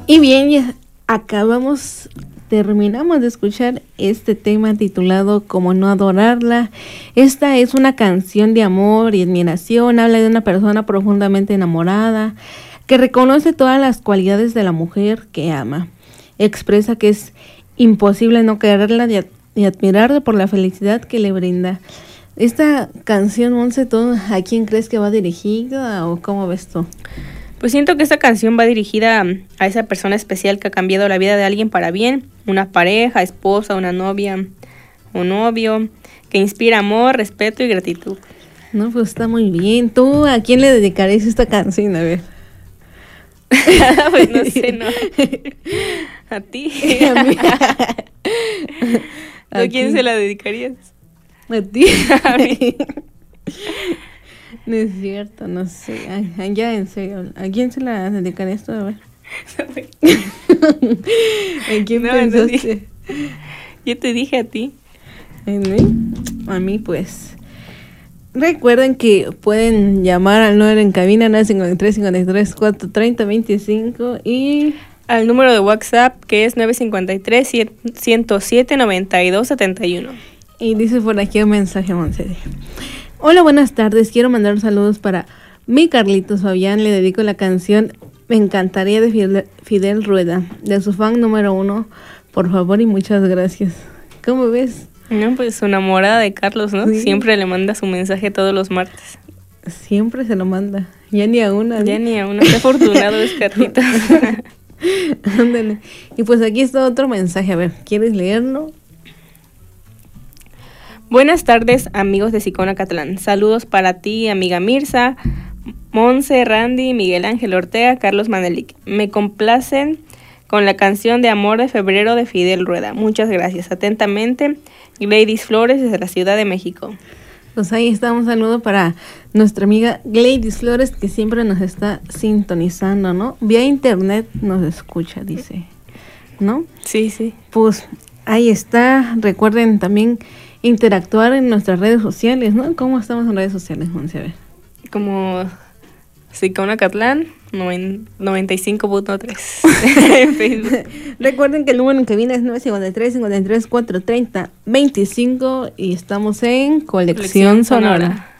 Y bien, ya terminamos de escuchar este tema titulado Cómo no adorarla. Esta es una canción de amor y admiración, habla de una persona profundamente enamorada, que reconoce todas las cualidades de la mujer que ama. Expresa que es imposible no quererla y admirarla por la felicidad que le brinda. Esta canción, Monse, ¿tú a quién crees que va dirigida o cómo ves tú? Pues siento que esta canción va dirigida a esa persona especial que ha cambiado la vida de alguien para bien, una pareja, esposa, una novia o novio, que inspira amor, respeto y gratitud. No, pues está muy bien. ¿Tú a quién le dedicarías esta canción? A ver. Pues no sé, no. ¿A ti? A mí. ¿A quién se la dedicarías? A ti. A mí. No es cierto, no sé. Ay, ya, en serio. ¿A quién se la dedicaría esto? A ver. ¿A quién pensaste? Yo te dije a ti. A mí, pues. Recuerden que pueden llamar al número en cabina 953-53-430-25 y al número de WhatsApp que es 953-107-9271. Y dice por aquí un mensaje, Monse. Hola, buenas tardes. Quiero mandar saludos para mi Carlitos Fabián. Le dedico la canción Me encantaría de Fidel Rueda, de su fan número 1. Por favor y muchas gracias. ¿Cómo ves? No, pues su enamorada de Carlos, ¿no? Sí. Siempre le manda su mensaje todos los martes. Siempre se lo manda. Ya ni a una. Ya ni a una. Qué afortunado es Carlitos. Ándale. Y pues aquí está otro mensaje. A ver, ¿quieres leerlo? Buenas tardes, amigos de Sicona Catlán. Saludos para ti, amiga Mirza, Monse, Randy, Miguel Ángel Ortega, Carlos Manelik. Me complacen con la canción de Amor de Febrero de Fidel Rueda. Muchas gracias. Atentamente, Gladys Flores desde la Ciudad de México. Pues ahí está, un saludo para nuestra amiga Gladys Flores, que siempre nos está sintonizando, ¿no? Vía internet nos escucha, dice, ¿no? Sí, sí. Pues ahí está. Recuerden también interactuar en nuestras redes sociales, ¿no? ¿Cómo estamos en redes sociales, Monse? A ver. Como Sicona Catlán 95.3 en Facebook. Recuerden que el número en cabina es 953-53-430-25 y estamos en Colección Sonora.